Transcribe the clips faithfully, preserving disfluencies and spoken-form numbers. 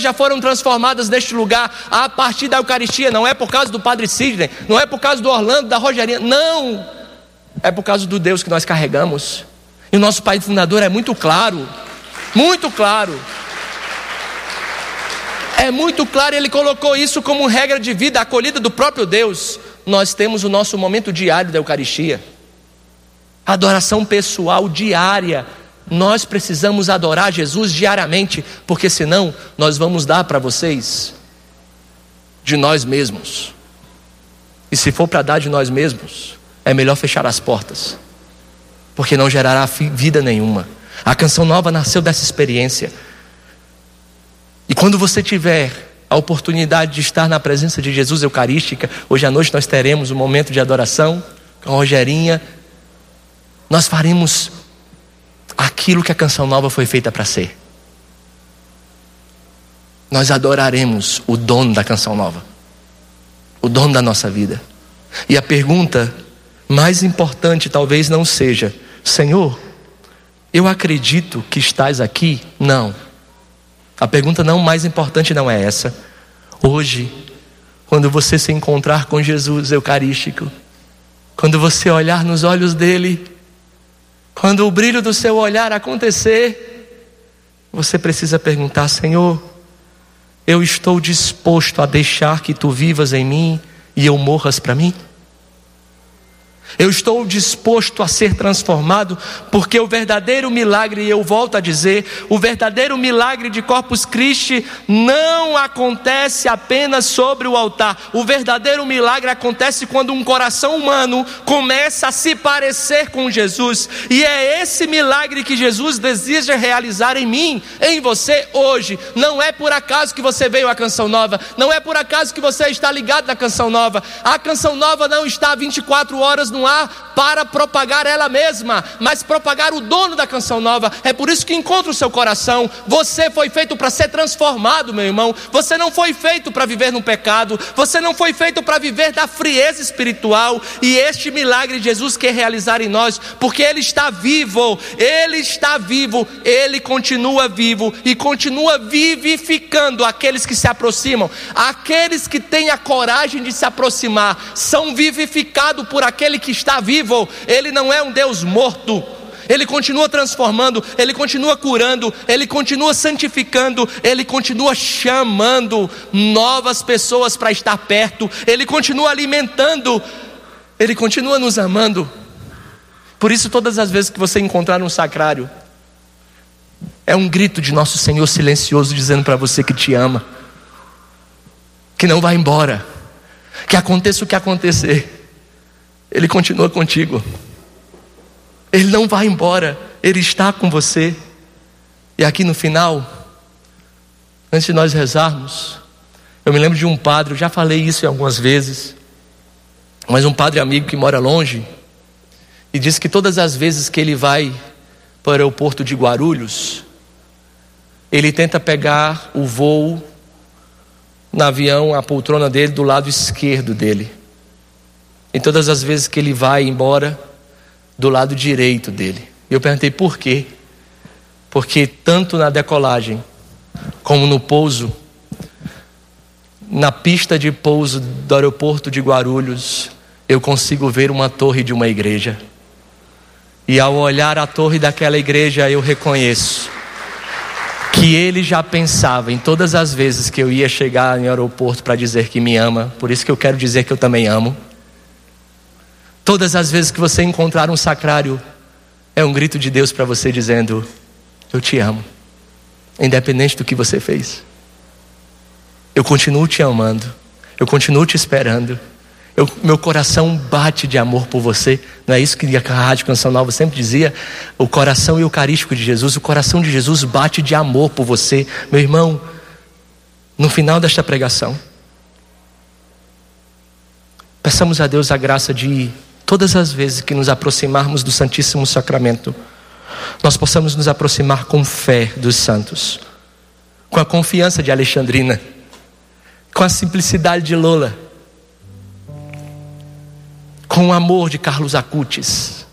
já foram transformadas neste lugar a partir da Eucaristia. Não é por causa do Padre Sidney, não é por causa do Orlando, da Rogerinha, não, é por causa do Deus que nós carregamos. E o nosso Pai Fundador é muito claro, muito claro, é muito claro. Ele colocou isso como regra de vida, acolhida do próprio Deus. Nós temos o nosso momento diário da Eucaristia, adoração pessoal diária. Nós precisamos adorar Jesus diariamente, porque senão nós vamos dar para vocês de nós mesmos. E se for para dar de nós mesmos, é melhor fechar as portas, porque não gerará vida nenhuma. A Canção Nova nasceu dessa experiência. E quando você tiver a oportunidade de estar na presença de Jesus Eucarística, hoje à noite nós teremos um momento de adoração com a Rogerinha. Nós faremos aquilo que a Canção Nova foi feita para ser. Nós adoraremos o dono da Canção Nova, o dono da nossa vida. E a pergunta mais importante talvez não seja: Senhor, eu acredito que estás aqui? Não. A pergunta não mais importante não é essa. Hoje, quando você se encontrar com Jesus Eucarístico, quando você olhar nos olhos dele, quando o brilho do seu olhar acontecer, você precisa perguntar: Senhor, eu estou disposto a deixar que tu vivas em mim e eu morras para mim? Eu estou disposto a ser transformado, porque o verdadeiro milagre, e eu volto a dizer, o verdadeiro milagre de Corpus Christi não acontece apenas sobre o altar. O verdadeiro milagre acontece quando um coração humano começa a se parecer com Jesus. E é esse milagre que Jesus deseja realizar em mim, em você hoje. Não é por acaso que você veio à Canção Nova, não é por acaso que você está ligado na Canção Nova. A Canção Nova não está vinte e quatro horas no ar para propagar ela mesma, mas propagar o dono da Canção Nova. É por isso que encontra o seu coração. Você foi feito para ser transformado, meu irmão. Você não foi feito para viver no pecado, você não foi feito para viver da frieza espiritual. E este milagre Jesus quer realizar em nós, porque Ele está vivo, Ele está vivo, Ele continua vivo e continua vivificando aqueles que se aproximam. Aqueles que têm a coragem de se aproximar são vivificados por aquele que está vivo. Ele não é um Deus morto. Ele continua transformando, Ele continua curando, Ele continua santificando, Ele continua chamando novas pessoas para estar perto, Ele continua alimentando, Ele continua nos amando. Por isso, todas as vezes que você encontrar um sacrário, é um grito de nosso Senhor silencioso dizendo para você que te ama, que não vai embora, que aconteça o que acontecer, Ele continua contigo. Ele não vai embora, Ele está com você. E aqui no final, antes de nós rezarmos, eu me lembro de um padre, eu já falei isso algumas vezes, mas um padre amigo que mora longe, e diz que todas as vezes que ele vai para o aeroporto de Guarulhos, ele tenta pegar o voo no avião, a poltrona dele do lado esquerdo dele. E todas as vezes que ele vai embora, do lado direito dele. E eu perguntei por quê? Porque tanto na decolagem como no pouso, na pista de pouso do aeroporto de Guarulhos, eu consigo ver uma torre de uma igreja. E ao olhar a torre daquela igreja, eu reconheço que ele já pensava em todas as vezes que eu ia chegar no aeroporto para dizer que me ama. Por isso que eu quero dizer que eu também amo. Todas as vezes que você encontrar um sacrário, é um grito de Deus para você dizendo: eu te amo, independente do que você fez. Eu continuo te amando, eu continuo te esperando. Eu, meu coração bate de amor por você. Não é isso que a Rádio Canção Nova sempre dizia? O coração eucarístico de Jesus, o coração de Jesus bate de amor por você. Meu irmão, no final desta pregação, peçamos a Deus a graça de, todas as vezes que nos aproximarmos do Santíssimo Sacramento, nós possamos nos aproximar com fé dos santos, com a confiança de Alexandrina, com a simplicidade de Lola, com o amor de Carlos Acutis,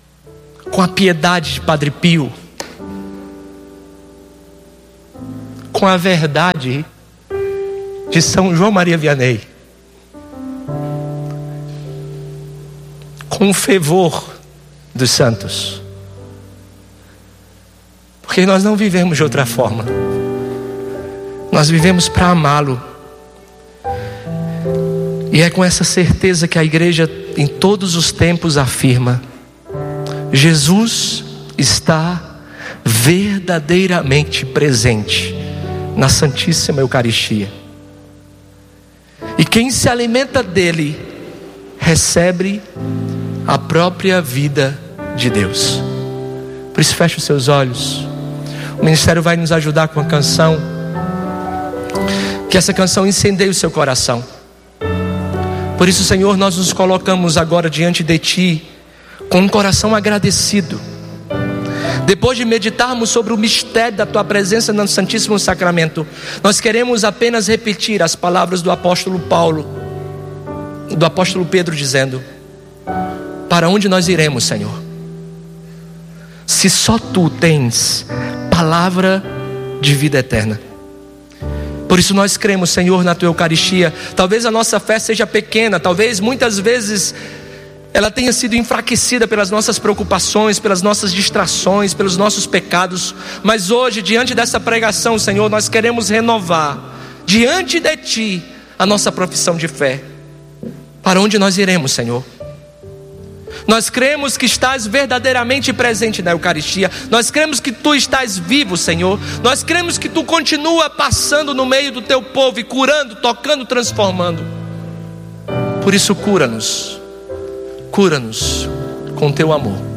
com a piedade de Padre Pio, com a verdade de São João Maria Vianney, com o fervor dos santos, porque nós não vivemos de outra forma. Nós vivemos para amá-lo, e é com essa certeza que a igreja em todos os tempos afirma: Jesus está verdadeiramente presente na Santíssima Eucaristia, e quem se alimenta dele recebe a própria vida de Deus. Por isso feche os seus olhos. O ministério vai nos ajudar com a canção, que essa canção incendeie o seu coração. Por isso, Senhor, nós nos colocamos agora diante de Ti com um coração agradecido. Depois de meditarmos sobre o mistério da Tua presença no Santíssimo Sacramento, nós queremos apenas repetir as palavras do apóstolo Paulo, do apóstolo Pedro, dizendo: para onde nós iremos, Senhor, se só Tu tens palavra de vida eterna? Por isso nós cremos, Senhor, na Tua Eucaristia. Talvez a nossa fé seja pequena, talvez muitas vezes ela tenha sido enfraquecida pelas nossas preocupações, pelas nossas distrações, pelos nossos pecados. Mas hoje, diante dessa pregação, Senhor, nós queremos renovar diante de Ti a nossa profissão de fé. Para onde nós iremos, Senhor? Nós cremos que estás verdadeiramente presente na Eucaristia. Nós cremos que Tu estás vivo, Senhor. Nós cremos que Tu continua passando no meio do Teu povo e curando, tocando, transformando. Por isso cura-nos, cura-nos com Teu amor.